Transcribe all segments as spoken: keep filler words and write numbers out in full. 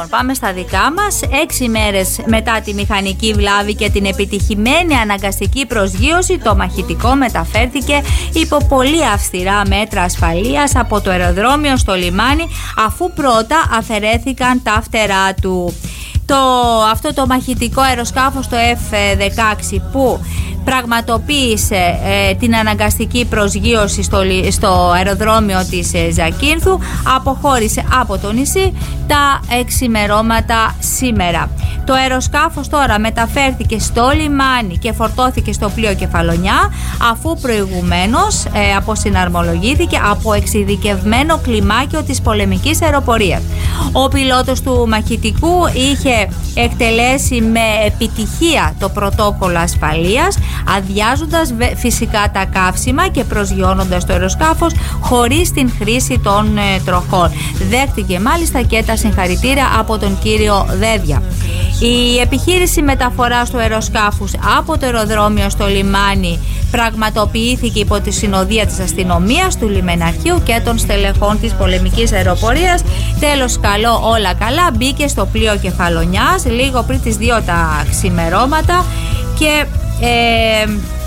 Λοιπόν, πάμε στα δικά μας. Έξι μέρες μετά τη μηχανική βλάβη και την επιτυχημένη αναγκαστική προσγείωση, το μαχητικό μεταφέρθηκε υπό πολύ αυστηρά μέτρα ασφαλείας από το αεροδρόμιο στο λιμάνι, αφού πρώτα αφαιρέθηκαν τα φτερά του. Το, αυτό το μαχητικό αεροσκάφος, το εφ δεκαέξι, που πραγματοποίησε ε, την αναγκαστική προσγείωση στο, στο αεροδρόμιο της ε, Ζακίνθου, αποχώρησε από το νησί τα εξημερώματα σήμερα. Το αεροσκάφος τώρα μεταφέρθηκε στο λιμάνι και φορτώθηκε στο πλοίο Κεφαλονιά, αφού προηγουμένως ε, αποσυναρμολογήθηκε από εξειδικευμένο κλιμάκιο της πολεμικής αεροπορίας. Ο πιλότος του μαχητικού είχε εκτελέσει με επιτυχία το πρωτόκολλο ασφαλείας, αδειάζοντας φυσικά τα καύσιμα και προσγειώνοντας το αεροσκάφος χωρίς την χρήση των ε, τροχών. Δέχτηκε μάλιστα και τα συγχαρητήρια από τον κύριο Δέδια. Η επιχείρηση μεταφοράς του αεροσκάφους από το αεροδρόμιο στο λιμάνι πραγματοποιήθηκε υπό τη συνοδεία της αστυνομίας, του λιμεναρχείου και των στελεχών της πολεμικής αεροπορίας. Τέλος, καλό, όλα καλά, μπήκε στο πλοίο Κεφαλονιάς λίγο πριν τις δύο τα ξημερώματα και ε,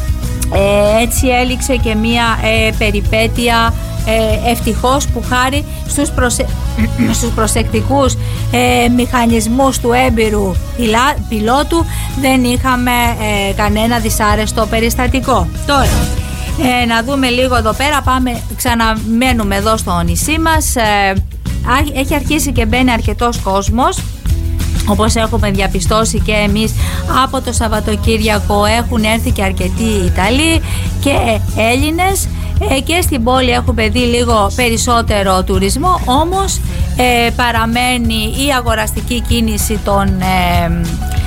ε, έτσι έληξε και μία ε, περιπέτεια. Ε, ευτυχώς που χάρη στους, προσε... στους προσεκτικούς ε, μηχανισμούς του έμπειρου πιλά... πιλότου δεν είχαμε ε, κανένα δυσάρεστο περιστατικό. Τώρα ε, να δούμε λίγο εδώ πέρα, πάμε, ξαναμένουμε εδώ στο νησί μας. ε, έχει αρχίσει και μπαίνει αρκετός κόσμος, όπως έχουμε διαπιστώσει και εμείς από το Σαββατοκύριακο. Έχουν έρθει και αρκετοί Ιταλοί και Έλληνες ε, και στην πόλη έχουμε δει λίγο περισσότερο τουρισμό, όμως ε, παραμένει η αγοραστική κίνηση των, ε,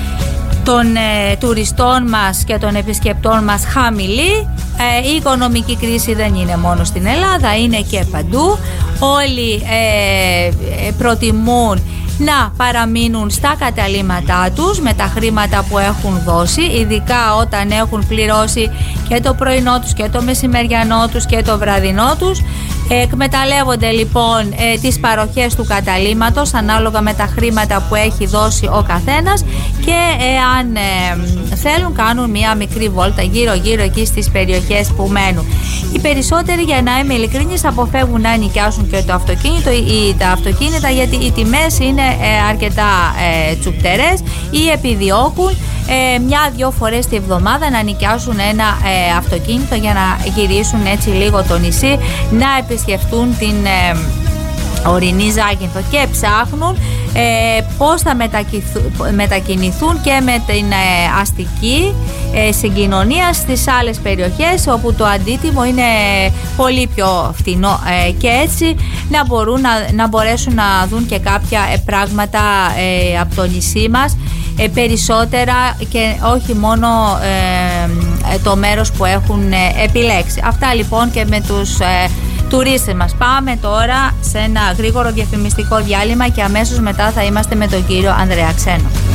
των ε, τουριστών μας και των επισκεπτών μας χαμηλή. Ε, η οικονομική κρίση δεν είναι μόνο στην Ελλάδα, είναι και παντού. Όλοι ε, προτιμούν να παραμείνουν στα καταλύματά τους με τα χρήματα που έχουν δώσει, ειδικά όταν έχουν πληρώσει και το πρωινό τους και το μεσημεριανό τους και το βραδινό τους. Εκμεταλλεύονται λοιπόν ε, τις παροχές του καταλύματος ανάλογα με τα χρήματα που έχει δώσει ο καθένας και εάν ε, θέλουν κάνουν μια μικρή βόλτα γύρω γύρω εκεί στις περιοχές που μένουν. Οι περισσότεροι, για να είμαι ειλικρινής, αποφεύγουν να νοικιάσουν και το αυτοκίνητο ή τα αυτοκίνητα, γιατί οι τιμές είναι ε, αρκετά ε, τσουκτερές, ή επιδιώκουν ε, μια-δυο φορές τη βδομάδα να νοικιάσουν ένα ε, αυτοκίνητο για να γυρίσουν έτσι λίγο το νησί, να επισκεφτούν την ε, ορεινή Ζάκυνθο και ψάχνουν ε, πώς θα μετακινηθούν και με την ε, αστική ε, συγκοινωνία στις άλλες περιοχές όπου το αντίτιμο είναι πολύ πιο φθηνό ε, και έτσι να, μπορούν να, να μπορέσουν να δουν και κάποια ε, πράγματα ε, από το νησί μας, ε, περισσότερα και όχι μόνο ε, το μέρος που έχουν ε, επιλέξει. Αυτά λοιπόν και με τους ε, τουρίστες μας. Πάμε τώρα σε ένα γρήγορο διαφημιστικό διάλειμμα και αμέσως μετά θα είμαστε με τον κύριο Ανδρέα Ξένο.